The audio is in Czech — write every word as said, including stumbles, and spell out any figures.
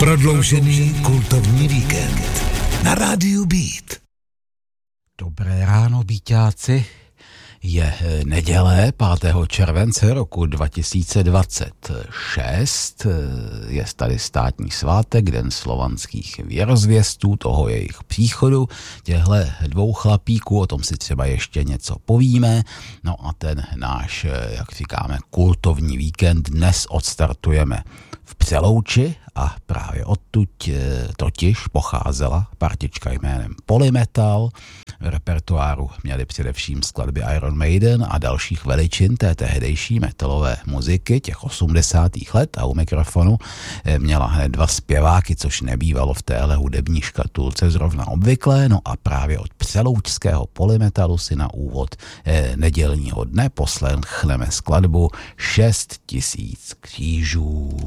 Prodloužený kultovní víkend na rádiu Beat. Dobré ráno, Bíťáci. Je neděle pátého července roku dva tisíce dvacet šest. Je tady státní svátek, den slovanských věrozvěstů, toho jejich příchodu. Těhle dvou chlapíků, o tom si třeba ještě něco povíme. No a ten náš, jak říkáme, kultovní víkend dnes odstartujeme v Přelouči a právě odtud totiž pocházela partička jménem Polymetal. V repertoáru měli především skladby Iron Maiden a dalších veličin té tehdejší metalové muziky těch osmdesátých let a u mikrofonu měla hned dva zpěváky, což nebývalo v téhle hudební škatulce zrovna obvyklé. No a právě od přeloučského Polymetalu si na úvod nedělního dne poslechneme skladbu Šest tisíc křížů.